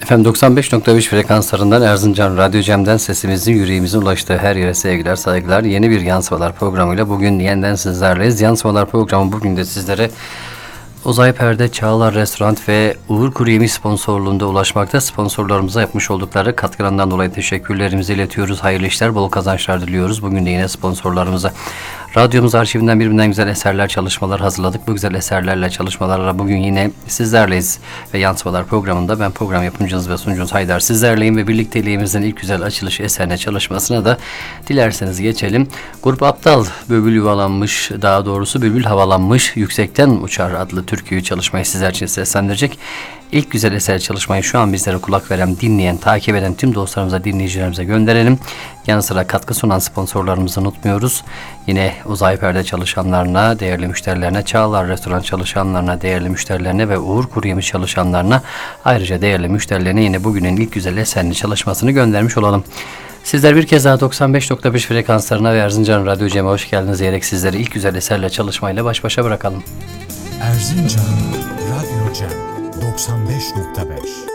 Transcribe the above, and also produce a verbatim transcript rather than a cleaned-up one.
Efendim doksan beş nokta beş frekanslarından Erzincan Radyo Cem'den sesimizin yüreğimizin ulaştığı her yere sevgiler, saygılar. Yeni bir Yansımalar programıyla bugün yeniden sizlerleyiz. Yansımalar programı bugün de sizlere Uzay Perde, Çağlar Restoran ve Uğur Kuruyemiş sponsorluğunda ulaşmakta. Sponsorlarımıza yapmış oldukları katkılarından dolayı teşekkürlerimizi iletiyoruz. Hayırlı işler, bol kazançlar diliyoruz. Bugün de yine sponsorlarımıza. Radyomuz arşivinden birbirinden güzel eserler, çalışmalar hazırladık. Bu güzel eserlerle, çalışmalarla bugün yine sizlerleyiz. Ve Yansımalar programında ben program yapımcınız ve sunucunuz Haydar sizlerleyim ve birlikteliğimizin ilk güzel açılış eserine, çalışmasına da dilerseniz geçelim. Grup Aptal, Bülbül Yuvalanmış, daha doğrusu Bülbül Havalanmış, Yüksekten Uçar adlı türküyü, çalışmayı sizler için seslendirecek. İlk güzel eser çalışmayı şu an bizlere kulak veren, dinleyen, takip eden tüm dostlarımıza, dinleyicilerimize gönderelim. Yanı sıra katkı sunan sponsorlarımızı unutmuyoruz. Yine Uzay Perde çalışanlarına, değerli müşterilerine, Çağlar Restoran çalışanlarına, değerli müşterilerine ve Uğur Kuruyemiş çalışanlarına, ayrıca değerli müşterilerine yine bugünün ilk güzel eserini, çalışmasını göndermiş olalım. Sizler bir kez daha doksan beş nokta beş frekanslarına ve Erzincan Radyo Cem'e hoş geldiniz diyerek sizleri ilk güzel eserle, çalışmayla baş başa bırakalım. Erzincan Radyo Cem doksan beş nokta beş